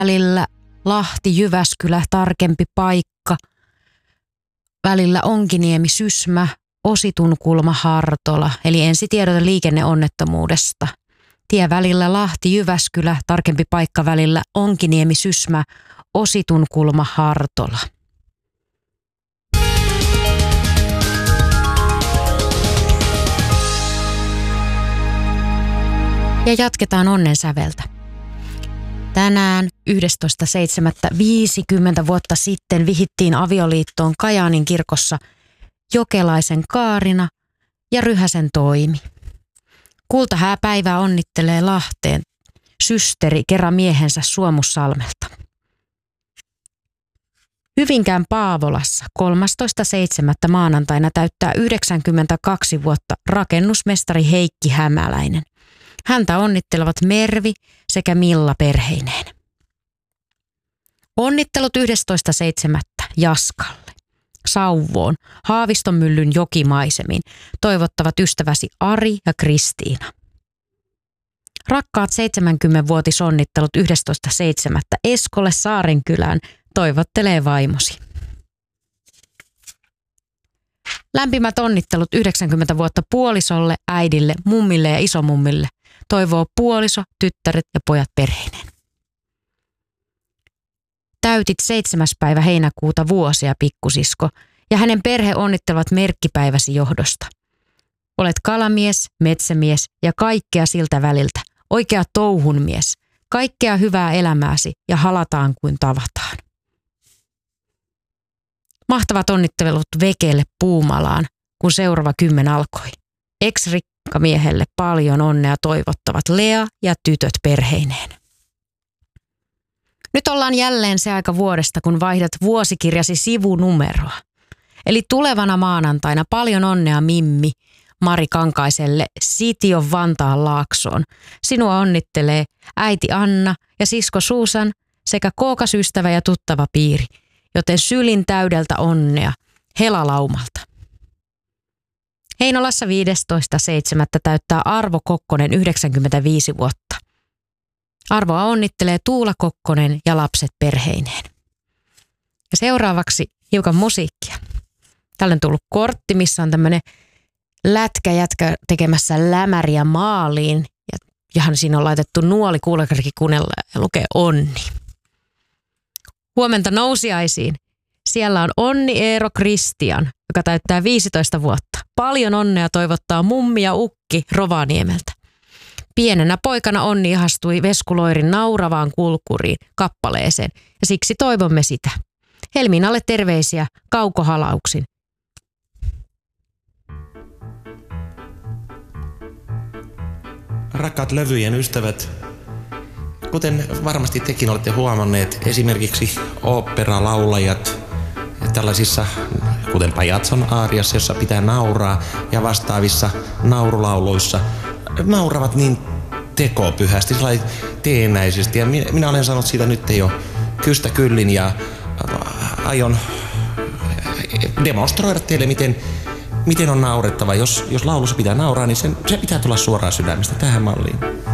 Välillä Lahti, Jyväskylä, tarkempi paikka. Välillä Onkiniemi, Sysmä, Ositunkulma, Hartola. Eli ensitiedote liikenneonnettomuudesta. Tie välillä Lahti, Jyväskylä, tarkempi paikka välillä Onkiniemi, Sysmä, Ositunkulma, Hartola. Ja jatketaan onnen säveltä. Tänään 11.7.50 vuotta sitten vihittiin avioliittoon Kajaanin kirkossa Jokelaisen Kaarina ja Ryhäsen Toimi. Kultahääpäivää onnittelee Lahteen systeri kerran miehensä Suomussalmelta. Hyvinkään Paavolassa 13.7. maanantaina täyttää 92 vuotta rakennusmestari Heikki Hämäläinen. Häntä onnittelevat Mervi sekä Milla perheineen. Onnittelut 11.7. Jaskalle, Sauvoon, Haavistonmyllyn jokimaisemiin toivottavat ystäväsi Ari ja Kristiina. Rakkaat 70-vuotisonnittelut 11.7. Eskolle Saarenkylään toivottelee vaimosi. Lämpimät onnittelut 90 vuotta puolisolle, äidille, mummille ja isomummille. Toivoo puoliso, tyttäret ja pojat perheineen. Täytit 7. päivä heinäkuuta vuosia, pikkusisko, ja hänen perhe onnittelevat merkkipäiväsi johdosta. Olet kalamies, metsämies ja kaikkea siltä väliltä. Oikea touhunmies. Kaikkea hyvää elämääsi ja halataan kuin tavataan. Mahtavat onnittelut Vekelle Puumalaan, kun seuraava 10 alkoi. Ex-rikkamiehelle paljon onnea toivottavat Lea ja tytöt perheineen. Nyt ollaan jälleen se aika vuodesta, kun vaihdat vuosikirjasi sivunumeroa. Eli tulevana maanantaina paljon onnea Mimmi Mari Kankaiselle City of Vantaan Laaksoon. Sinua onnittelee äiti Anna ja sisko Suusan sekä kookas ystävä ja tuttava piiri, joten sylin täydeltä onnea Helalaumalta. Heinolassa 15.7. täyttää Arvo Kokkonen 95 vuotta. Arvoa onnittelee Tuula Kokkonen ja lapset perheineen. Ja seuraavaksi hiukan musiikkia. Tällä on tullut kortti, missä on tämmöinen lätkäjätkä tekemässä lämäriä maaliin. Ja siinä on laitettu nuoli kuulekarkikuunnella ja lukee onni. Huomenta nousiaisiin. Siellä on Onni Eero Kristian, joka täyttää 15 vuotta. Paljon onnea toivottaa mummi ja ukki Rovaniemeltä. Pienenä poikana Onni ihastui Vesku Loirin nauravaan kulkuriin kappaleeseen ja siksi toivomme sitä. Helminalle terveisiä kaukohalauksin. Rakkaat levyjen ystävät, kuten varmasti tekin olette huomanneet, esimerkiksi oopperalaulajat tällaisissa, kuten Pajatson aariassa, jossa pitää nauraa, ja vastaavissa naurulauluissa nauravat niin tekopyhästi, sellainen teennäisesti. Ja minä olen sanonut siitä nyt jo kystä kyllin ja aion demonstroida teille, miten on naurettava. Jos laulussa pitää nauraa, niin se pitää tulla suoraan sydämestä tähän malliin.